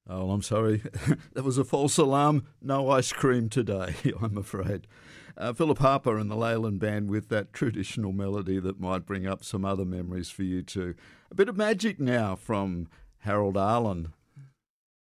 Oh, I'm sorry. That was a false alarm. No ice cream today, I'm afraid. Philip Harper and the Leyland Band with that traditional melody that might bring up some other memories for you too. A bit of magic now from Harold Arlen